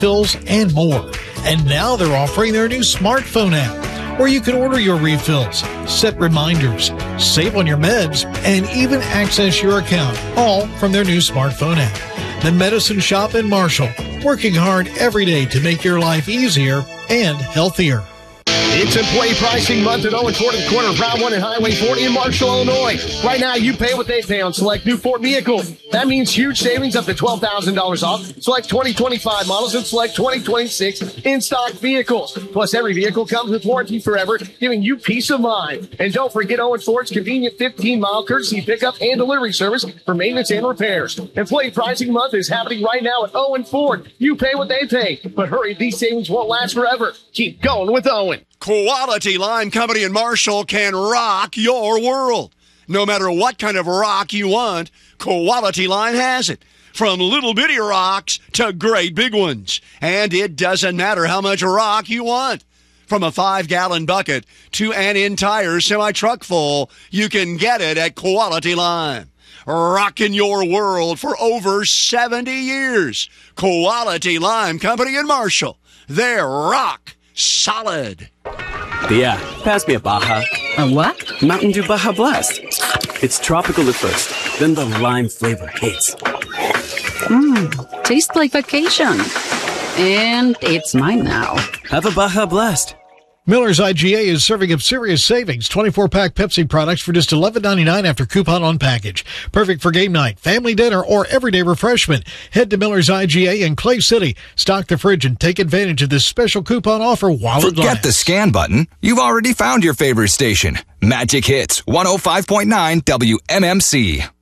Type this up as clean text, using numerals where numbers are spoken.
refills, and more. And now they're offering their new smartphone app, where you can order your refills, set reminders, save on your meds, and even access your account, all from their new smartphone app. The Medicine Shop in Marshall, working hard every day to make your life easier and healthier. It's employee pricing month at Owen Ford at the corner of Route 1 and Highway 40 in Marshall, Illinois. Right now, you pay what they pay on select new Ford vehicles. That means huge savings up to $12,000 off select 2025 models and select 2026 in-stock vehicles. Plus, every vehicle comes with warranty forever, giving you peace of mind. And don't forget Owen Ford's convenient 15-mile courtesy pickup and delivery service for maintenance and repairs. Employee pricing month is happening right now at Owen Ford. You pay what they pay. But hurry, these savings won't last forever. Keep going with Owen. Quality Lime Company in Marshall can rock your world. No matter what kind of rock you want, Quality Lime has it. From little bitty rocks to great big ones. And it doesn't matter how much rock you want. From a 5-gallon bucket to an entire semi-truck full, you can get it at Quality Lime. Rocking your world for over 70 years. Quality Lime Company in Marshall. They're rock solid. Yeah, pass me a Baja. A what? Mountain Dew Baja Blast. It's tropical at first, then the lime flavor hits. Tastes like vacation. And it's mine now. Have a Baja Blast. Miller's IGA is serving up serious savings. 24-pack Pepsi products for just $11.99 after coupon on package. Perfect for game night, family dinner, or everyday refreshment. Head to Miller's IGA in Clay City. Stock the fridge and take advantage of this special coupon offer while it lasts. Forget the scan button. You've already found your favorite station. Magic Hits 105.9 WMMC.